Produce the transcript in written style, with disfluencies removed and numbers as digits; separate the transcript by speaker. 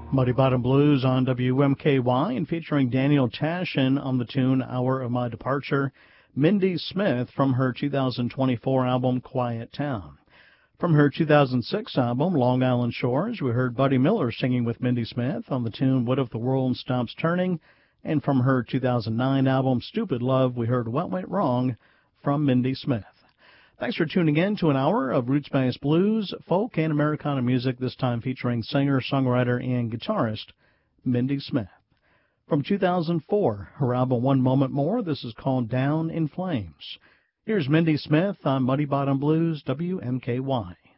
Speaker 1: Muddy Bottom Blues on WMKY and featuring Daniel Tashin on the tune Hour of My Departure, Mindy Smith from her 2024 album Quiet Town. From her 2006 album Long Island Shores, we heard Buddy Miller singing with Mindy Smith on the tune What If the World Stops Turning, and from her 2009 album Stupid Love, we heard What Went Wrong from Mindy Smith. Thanks for tuning in to an hour of roots-based blues, folk, and Americana music, this time featuring singer, songwriter, and guitarist Mindy Smith. From 2004, her album One Moment More, this is called Down in Flames. Here's Mindy Smith on Muddy Bottom Blues, WMKY.